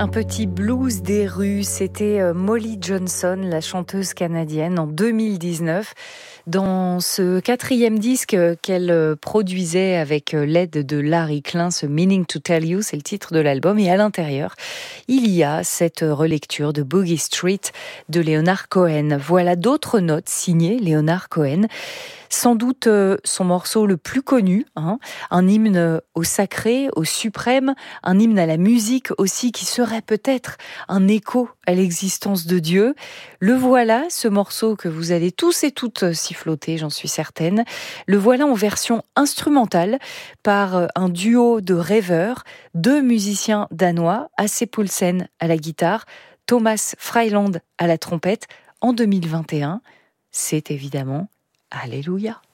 Un petit blues des rues, c'était Molly Johnson, la chanteuse canadienne, en 2019. Dans ce 4e disque qu'elle produisait avec l'aide de Larry Klein, ce Meaning to Tell You, c'est le titre de l'album. Et à l'intérieur, il y a cette relecture de Boogie Street de Leonard Cohen. Voilà d'autres notes signées Leonard Cohen. Sans doute son morceau le plus connu, un hymne au sacré, au suprême, un hymne à la musique aussi qui serait peut-être un écho à l'existence de Dieu. Le voilà, ce morceau que vous allez tous et toutes siffloter, j'en suis certaine. Le voilà en version instrumentale par un duo de rêveurs, 2 musiciens danois, Asse Poulsen à la guitare, Thomas Freiland à la trompette, en 2021. C'est évidemment Alléluia.